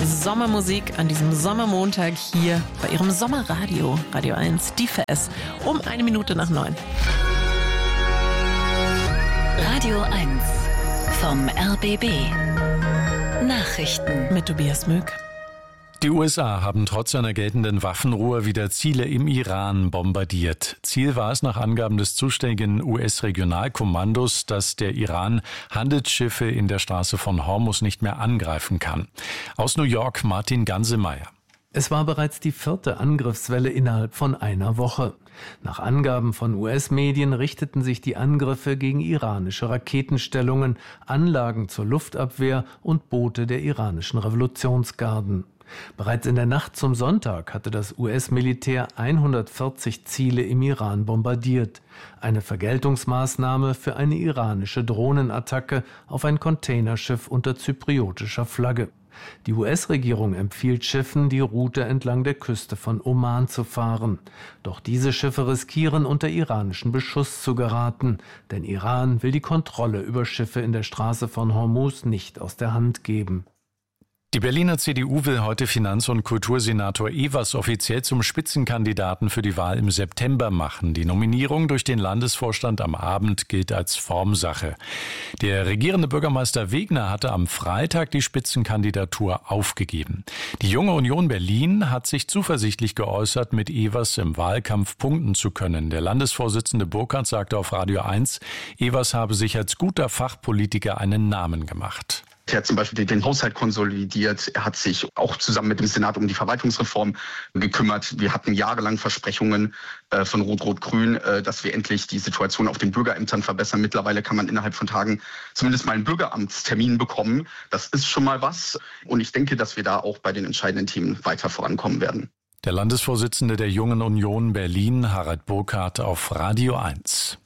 Sommermusik an diesem Sommermontag hier bei Ihrem Sommerradio, Radio 1, die FS, um 9:01. Radio 1 vom RBB. Nachrichten mit Tobias Möck. Die USA haben trotz einer geltenden Waffenruhe wieder Ziele im Iran bombardiert. Ziel war es nach Angaben des zuständigen US-Regionalkommandos, dass der Iran Handelsschiffe in der Straße von Hormuz nicht mehr angreifen kann. Aus New York Martin Gansemeyer. Es war bereits die 4. Angriffswelle innerhalb von einer Woche. Nach Angaben von US-Medien richteten sich die Angriffe gegen iranische Raketenstellungen, Anlagen zur Luftabwehr und Boote der iranischen Revolutionsgarden. Bereits in der Nacht zum Sonntag hatte das US-Militär 140 Ziele im Iran bombardiert. Eine Vergeltungsmaßnahme für eine iranische Drohnenattacke auf ein Containerschiff unter zypriotischer Flagge. Die US-Regierung empfiehlt Schiffen, die Route entlang der Küste von Oman zu fahren. Doch diese Schiffe riskieren, unter iranischen Beschuss zu geraten. Denn Iran will die Kontrolle über Schiffe in der Straße von Hormuz nicht aus der Hand geben. Die Berliner CDU will heute Finanz- und Kultursenator Ewers offiziell zum Spitzenkandidaten für die Wahl im September machen. Die Nominierung durch den Landesvorstand am Abend gilt als Formsache. Der regierende Bürgermeister Wegner hatte am Freitag die Spitzenkandidatur aufgegeben. Die Junge Union Berlin hat sich zuversichtlich geäußert, mit Ewers im Wahlkampf punkten zu können. Der Landesvorsitzende Burkhardt sagte auf Radio 1, Ewers habe sich als guter Fachpolitiker einen Namen gemacht. Er hat zum Beispiel den Haushalt konsolidiert. Er hat sich auch zusammen mit dem Senat um die Verwaltungsreform gekümmert. Wir hatten jahrelang Versprechungen von Rot-Rot-Grün, dass wir endlich die Situation auf den Bürgerämtern verbessern. Mittlerweile kann man innerhalb von Tagen zumindest mal einen Bürgeramtstermin bekommen. Das ist schon mal was. Und ich denke, dass wir da auch bei den entscheidenden Themen weiter vorankommen werden. Der Landesvorsitzende der Jungen Union Berlin, Harald Burkhardt, auf Radio 1.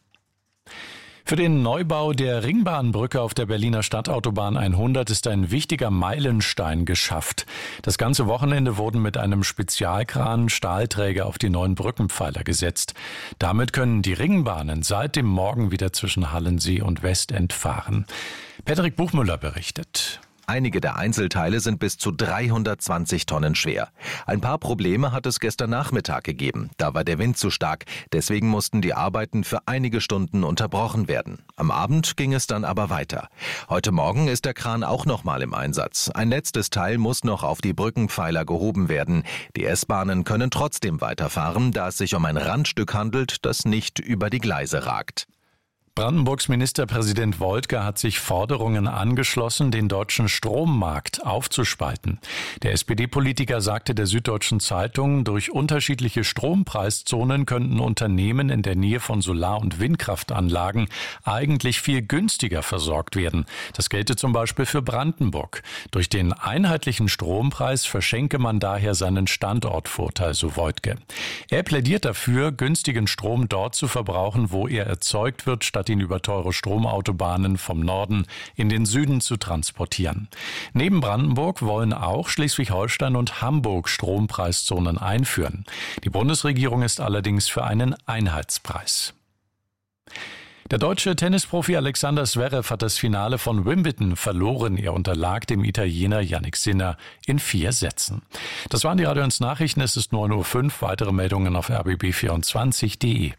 Für den Neubau der Ringbahnbrücke auf der Berliner Stadtautobahn 100 ist ein wichtiger Meilenstein geschafft. Das ganze Wochenende wurden mit einem Spezialkran Stahlträger auf die neuen Brückenpfeiler gesetzt. Damit können die Ringbahnen seit dem Morgen wieder zwischen Hallensee und Westend fahren. Patrick Buchmüller berichtet. Einige der Einzelteile sind bis zu 320 Tonnen schwer. Ein paar Probleme hat es gestern Nachmittag gegeben. Da war der Wind zu stark. Deswegen mussten die Arbeiten für einige Stunden unterbrochen werden. Am Abend ging es dann aber weiter. Heute Morgen ist der Kran auch noch mal im Einsatz. Ein letztes Teil muss noch auf die Brückenpfeiler gehoben werden. Die S-Bahnen können trotzdem weiterfahren, da es sich um ein Randstück handelt, das nicht über die Gleise ragt. Brandenburgs Ministerpräsident Woidke hat sich Forderungen angeschlossen, den deutschen Strommarkt aufzuspalten. Der SPD-Politiker sagte der Süddeutschen Zeitung, durch unterschiedliche Strompreiszonen könnten Unternehmen in der Nähe von Solar- und Windkraftanlagen eigentlich viel günstiger versorgt werden. Das gelte zum Beispiel für Brandenburg. Durch den einheitlichen Strompreis verschenke man daher seinen Standortvorteil, so Woidke. Er plädiert dafür, günstigen Strom dort zu verbrauchen, wo er erzeugt wird, statt ihn über teure Stromautobahnen vom Norden in den Süden zu transportieren. Neben Brandenburg wollen auch Schleswig-Holstein und Hamburg Strompreiszonen einführen. Die Bundesregierung ist allerdings für einen Einheitspreis. Der deutsche Tennisprofi Alexander Zverev hat das Finale von Wimbledon verloren. Er unterlag dem Italiener Jannik Sinner in 4 Sätzen. Das waren die Radio 1 Nachrichten. Es ist 9:05 Uhr. Weitere Meldungen auf rbb24.de.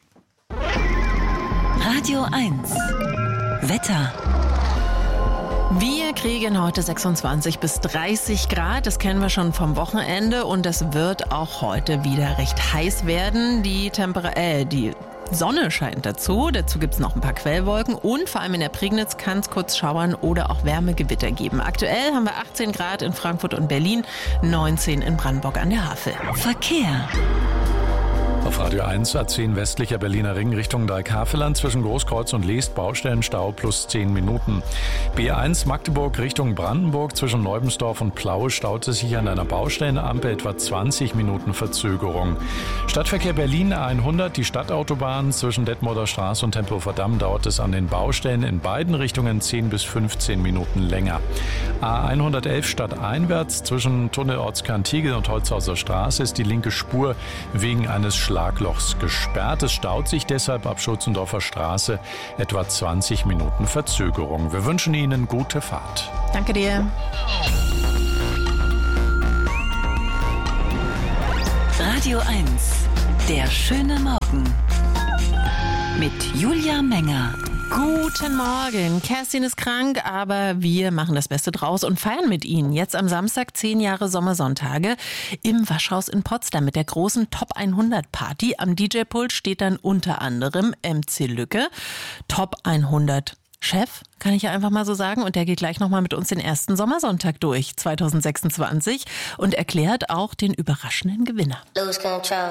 Radio 1 Wetter. Wir kriegen heute 26 bis 30 Grad, das kennen wir schon vom Wochenende und es wird auch heute wieder recht heiß werden. Die Sonne scheint dazu gibt es noch ein paar Quellwolken und vor allem in der Prignitz kann es kurz schauern oder auch Wärmegewitter geben. Aktuell haben wir 18 Grad in Frankfurt und Berlin, 19 in Brandenburg an der Havel. Verkehr. Auf Radio 1 A10 westlicher Berliner Ring Richtung Dreieck-Havelland zwischen Großkreuz und Leest Baustellenstau plus 10 Minuten. B1 Magdeburg Richtung Brandenburg zwischen Neubensdorf und Plaue staute sich an einer Baustellenampel etwa 20 Minuten Verzögerung. Stadtverkehr Berlin A100, die Stadtautobahn zwischen Detmolder Straße und Tempelhofer Damm dauert es an den Baustellen in beiden Richtungen 10 bis 15 Minuten länger. A111 stadteinwärts zwischen Tunnelortskern Tiegel und Holzhauser Straße ist die linke Spur wegen eines Schlaglochs gesperrt. Es staut sich deshalb ab Schulzendorfer Straße etwa 20 Minuten Verzögerung. Wir wünschen Ihnen gute Fahrt. Danke dir. Radio 1, der schöne Morgen mit Julia Menger. Guten Morgen. Kerstin ist krank, aber wir machen das Beste draus und feiern mit Ihnen. Jetzt am Samstag 10 Jahre Sommersonntage im Waschhaus in Potsdam mit der großen Top 100 Party. Am DJ-Pult steht dann unter anderem MC Lücke, Top 100 Chef, kann ich ja einfach mal so sagen. Und der geht gleich nochmal mit uns den ersten Sommersonntag durch 2026 und erklärt auch den überraschenden Gewinner. Lose control.